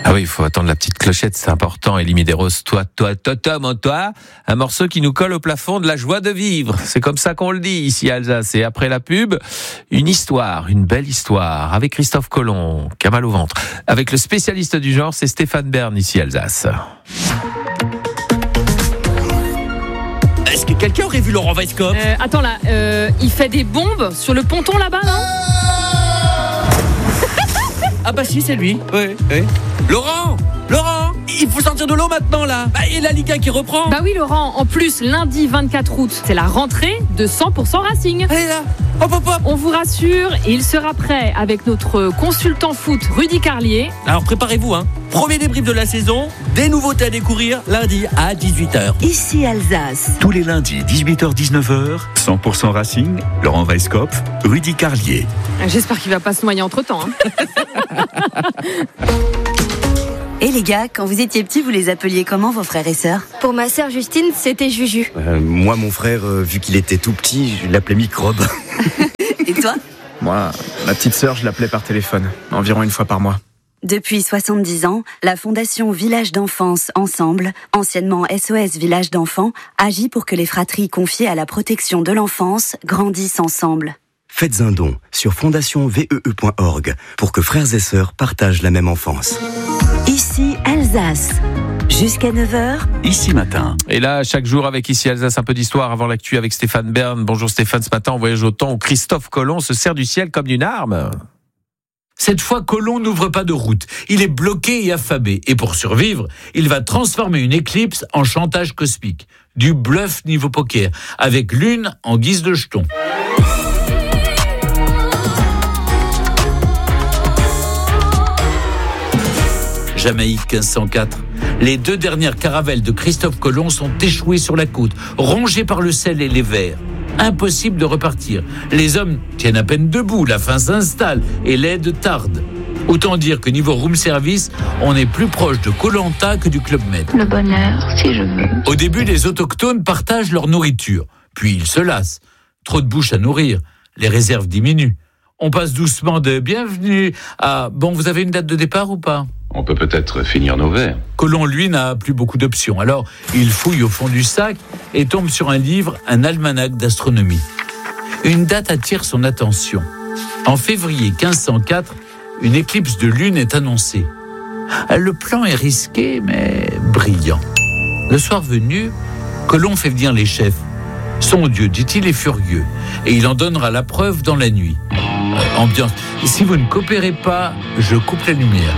Ah oui, il faut attendre la petite clochette, c'est important. Elie Medeiros, toi, mon toi, un morceau qui nous colle au plafond de la joie de vivre. C'est comme ça qu'on le dit ici à Alsace. Et après la pub, une histoire, une belle histoire, avec Christophe Colomb, qui a mal au ventre. Avec le spécialiste du genre, c'est Stéphane Bern ici à Alsace. Est-ce que quelqu'un aurait vu Laurent Weisskopf ? Attends là, il fait des bombes sur le ponton là-bas, non ? Ah bah si, c'est lui. Oui. Laurent, il faut sortir de l'eau maintenant là. Et la Ligue 1 qui reprend. Bah oui Laurent, en plus lundi 24 août, c'est la rentrée de 100% Racing. Allez là, hop. On vous rassure, il sera prêt avec notre consultant foot Rudy Carlier. Alors préparez-vous, Premier débrief de la saison, des nouveautés à découvrir lundi à 18h. Ici Alsace. Tous les lundis 18h-19h, 100% Racing, Laurent Weisskopf, Rudy Carlier. J'espère qu'il va pas se noyer entre-temps. Et les gars, quand vous étiez petits, vous les appeliez comment vos frères et sœurs ? Pour ma sœur Justine, c'était Juju. Moi, mon frère, vu qu'il était tout petit, je l'appelais Microbe. Et toi ? Moi, ma petite sœur, je l'appelais par téléphone, environ une fois par mois. Depuis 70 ans, la Fondation Village d'Enfance Ensemble, anciennement SOS Village d'Enfants, agit pour que les fratries confiées à la protection de l'enfance grandissent ensemble. Faites un don sur fondationvee.org pour que frères et sœurs partagent la même enfance. Ici Alsace. Jusqu'à 9h. Ici matin. Et là, chaque jour avec Ici Alsace, un peu d'histoire avant l'actu avec Stéphane Bern. Bonjour Stéphane, ce matin on voyage au temps où Christophe Colomb se sert du ciel comme d'une arme. Cette fois, Colomb n'ouvre pas de route. Il est bloqué et affamé. Et pour survivre, il va transformer une éclipse en chantage cosmique. Du bluff niveau poker, avec Lune en guise de jeton. Jamaïque 1504. Les 2 dernières caravelles de Christophe Colomb sont échouées sur la côte, rongées par le sel et les vers. Impossible de repartir. Les hommes tiennent à peine debout, la faim s'installe et l'aide tarde. Autant dire que niveau room service, on est plus proche de Koh-Lanta que du Club Med. Le bonheur, si je veux. Au début, les autochtones partagent leur nourriture. Puis ils se lassent. Trop de bouches à nourrir. Les réserves diminuent. On passe doucement de « bienvenue » à « bon, vous avez une date de départ ou pas ?» On peut peut-être finir nos verres. Colomb, lui, n'a plus beaucoup d'options. Alors, il fouille au fond du sac et tombe sur un livre, un almanach d'astronomie. Une date attire son attention. En février 1504, une éclipse de lune est annoncée. Le plan est risqué, mais brillant. Le soir venu, Colomb fait venir les chefs. Son Dieu, dit-il, est furieux, et il en donnera la preuve dans la nuit. Ambiance. Si vous ne coopérez pas, je coupe la lumière.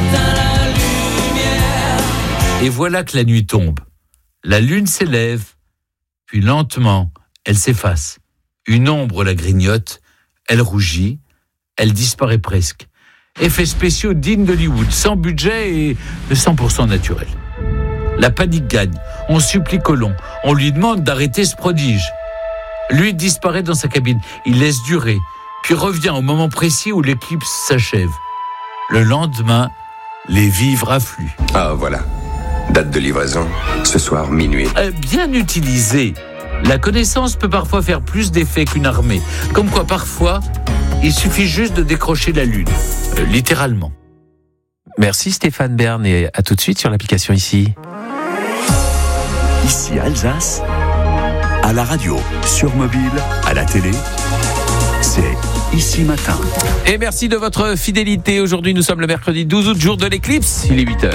Et voilà que la nuit tombe. La lune s'élève, puis lentement, elle s'efface. Une ombre la grignote, elle rougit, elle disparaît presque. Effets spéciaux dignes d'Hollywood, sans budget et 100% naturel. La panique gagne. On supplie Colomb. On lui demande d'arrêter ce prodige. Lui disparaît dans sa cabine. Il laisse durer, puis revient au moment précis où l'éclipse s'achève. Le lendemain, les vivres affluent. Ah, voilà. Date de livraison, ce soir, minuit. Bien utilisée, la connaissance peut parfois faire plus d'effet qu'une armée. Comme quoi, parfois, il suffit juste de décrocher la lune. Littéralement. Merci Stéphane Bern et à tout de suite sur l'application Ici. Ici Alsace, à la radio, sur mobile, à la télé, c'est Ici matin. Et merci de votre fidélité. Aujourd'hui, nous sommes le mercredi 12 août, jour de l'éclipse. Il est 8h.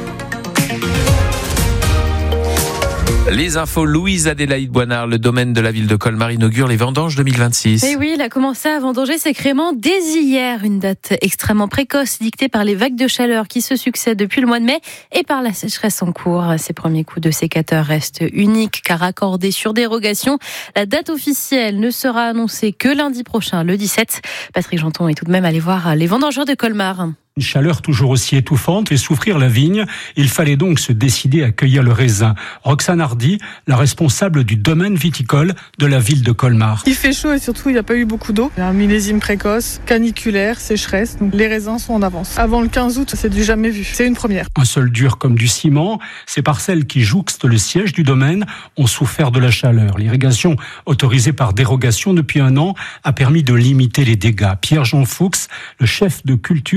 Les infos, Louise Adélaïde Boinard, le domaine de la ville de Colmar inaugure les vendanges 2026. Et oui, il a commencé à vendanger ses créments dès hier, une date extrêmement précoce dictée par les vagues de chaleur qui se succèdent depuis le mois de mai et par la sécheresse en cours. Ces premiers coups de sécateur restent uniques car accordés sur dérogation. La date officielle ne sera annoncée que lundi prochain, le 17. Patrick Janton est tout de même allé voir les vendangeurs de Colmar. Une chaleur toujours aussi étouffante et souffrir la vigne, il fallait donc se décider à cueillir le raisin. Roxane Hardy, la responsable du domaine viticole de la ville de Colmar. Il fait chaud et surtout il n'y a pas eu beaucoup d'eau. Il y a un millésime précoce, caniculaire, sécheresse, donc les raisins sont en avance. Avant le 15 août, c'est du jamais vu, c'est une première. Un sol dur comme du ciment, ces parcelles qui jouxtent le siège du domaine ont souffert de la chaleur. L'irrigation autorisée par dérogation depuis 1 an a permis de limiter les dégâts. Pierre-Jean Fuchs, le chef de culture des grands chefs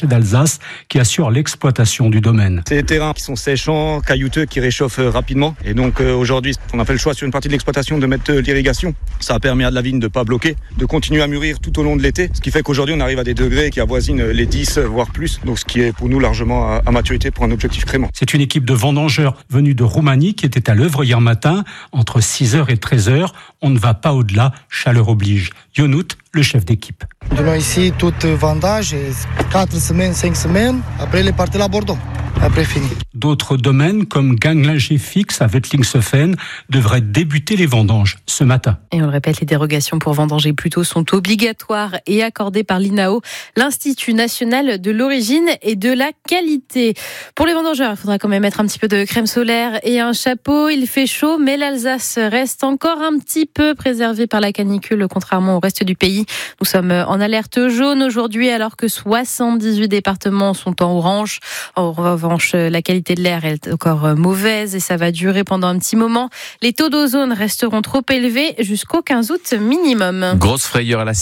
marché d'Alsace qui assure l'exploitation du domaine. C'est des terrains qui sont séchants, caillouteux, qui réchauffent rapidement. Et donc aujourd'hui, on a fait le choix sur une partie de l'exploitation de mettre l'irrigation. Ça a permis à de la vigne de ne pas bloquer, de continuer à mûrir tout au long de l'été. Ce qui fait qu'aujourd'hui, on arrive à des degrés qui avoisinent les 10, voire plus. Donc ce qui est pour nous largement à maturité pour un objectif crémant. C'est une équipe de vendangeurs venus de Roumanie qui était à l'œuvre hier matin. Entre 6h et 13h, on ne va pas au-delà, chaleur oblige. Yonout, le chef d'équipe. Nous ici, tout vendage, 4 semaines, 5 semaines. Après, il est parti à Bordeaux. Après, fini. D'autres domaines, comme Ganglinger-Fix à Wettlingshofen, devraient débuter les vendanges ce matin. Et on le répète, les dérogations pour vendanger plus tôt sont obligatoires et accordées par l'INAO, l'Institut National de l'Origine et de la Qualité. Pour les vendangeurs, il faudra quand même mettre un petit peu de crème solaire et un chapeau. Il fait chaud, mais l'Alsace reste encore un petit peu préservée par la canicule, contrairement au reste du pays. Nous sommes en alerte jaune aujourd'hui, alors que 78 départements sont en orange. En revanche, la qualité de l'air est encore mauvaise et ça va durer pendant un petit moment. Les taux d'ozone resteront trop élevés jusqu'au 15 août minimum. Grosse frayeur à la